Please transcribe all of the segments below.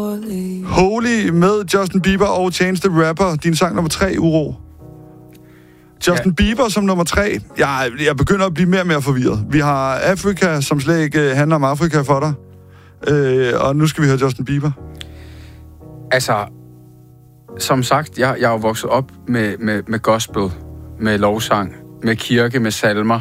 Holy med Justin Bieber og Chance the Rapper. Din sang nummer 3, Uro. Justin Bieber som nummer 3. Jeg begynder at blive mere og mere forvirret. Vi har Afrika, som slet ikke handler om Afrika for dig. Og nu skal vi høre Justin Bieber. Altså, som sagt, jeg er jo vokset op med gospel, med lovsang, med kirke, med salmer.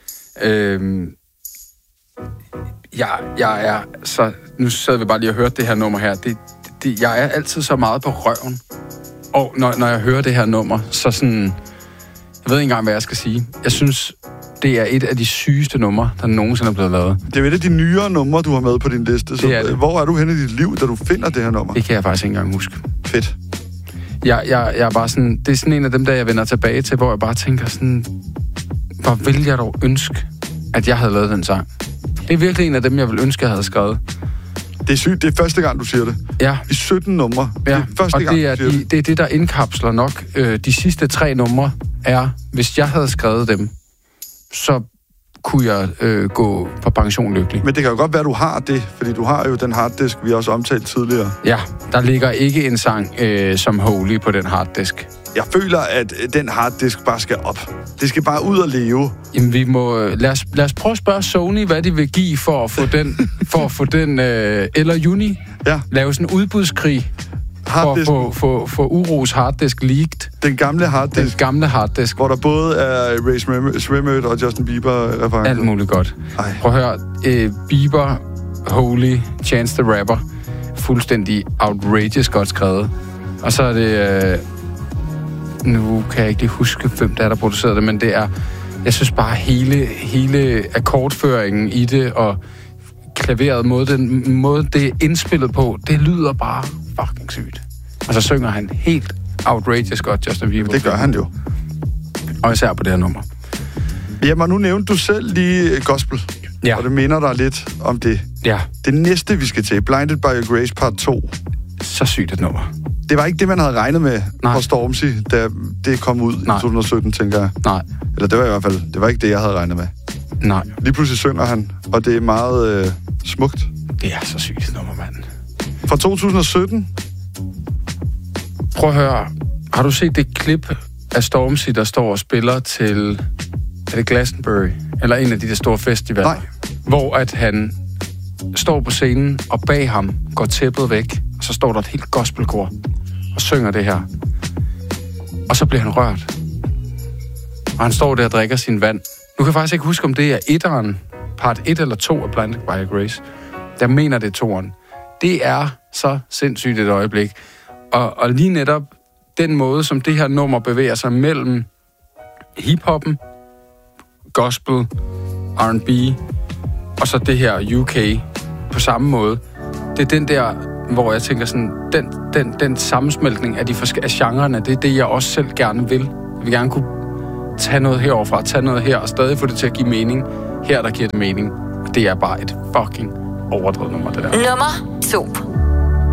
Jeg er så... Nu sad vi bare lige og hørte det her nummer her. Jeg er altid så meget på røven. Og når jeg hører det her nummer, så sådan... Jeg ved ikke engang, hvad jeg skal sige. Jeg synes, det er et af de sygeste numre, der nogensinde er blevet lavet. Det er et af de nyere numre, du har med på din liste. Så det. Hvor er du henne i dit liv, da du finder det her nummer? Det kan jeg faktisk ikke engang huske. Fedt. Jeg er bare sådan... Det er sådan en af dem, der jeg vender tilbage til, hvor jeg bare tænker sådan... Hvor ville jeg dog ønske, at jeg havde lavet den sang? Det er virkelig en af dem, jeg ville ønske, jeg havde skrevet. Det er sygt. Det er første gang, du siger det. Ja. I 17 numre. Ja, det er første og gang, det er det, der indkapsler nok. De sidste 3 numre er, hvis jeg havde skrevet dem, så kunne jeg gå på pension lykkelig. Men det kan jo godt være, at du har det, fordi du har jo den harddisk, vi også omtalt tidligere. Ja, der ligger ikke en sang som Holy på den harddisk. Jeg føler, at den harddisk bare skal op. Det skal bare ud og leve. Jamen, vi må... Lad os prøve at spørge Sony, hvad de vil give for at få den... eller Uni. Ja. Lave sådan en udbudskrig. For at få Uros harddisk leaked. Den gamle harddisk. Hvor der både er Ray Shremmerd og Justin Bieber referencer. Alt muligt godt. Ej. Prøv at høre. Bieber, Holy, Chance the Rapper. Fuldstændig outrageous godt skrevet. Og så er det... nu kan jeg ikke lige huske, hvem der producerede det, men det er... Jeg synes bare, hele akkordføringen i det, og klaveret måde det er indspillet på, det lyder bare fucking sygt. Og så synger han helt outrageous godt, Justin Bieber. Det gør han jo. Og især på det her nummer. Jamen, og nu nævnte du selv lige gospel. Ja. Og det minder dig lidt om det. Ja. Det næste, vi skal til, Blinded by Your Grace part 2. Så sygt et nummer. Det var ikke det, man havde regnet med på Stormzy, da det kom ud i 2017, tænker jeg. Nej. Eller det var i hvert fald, det var ikke det, jeg havde regnet med. Nej. Lige pludselig synger han, og det er meget smukt. Det er så sygt et nummer, mand. Fra 2017. Prøv at høre. Har du set det klip af Stormzy, der står og spiller til... Er det Glastonbury? Eller en af de der store festivaler? Nej. Hvor at han står på scenen, og bag ham går tæppet væk, og så står der et helt gospelkor og synger det her. Og så bliver han rørt. Og han står der og drikker sin vand. Nu kan jeg faktisk ikke huske, om det er etteren, part 1 eller 2 af Blinded by Your Grace. Jeg mener, det er toeren. Det er så sindssygt et øjeblik. Og lige netop den måde, som det her nummer bevæger sig mellem hiphoppen, gospel, R&B, og så det her UK på samme måde. Det er den der, hvor jeg tænker sådan, den sammensmeltning af de forskellige genrerne, det er det, jeg også selv gerne vil. Jeg vil gerne kunne tage noget heroverfra, tage noget her, og stadig få det til at give mening. Her, der giver det mening. Det er bare et fucking overdrevet nummer, det der. Nummer 2.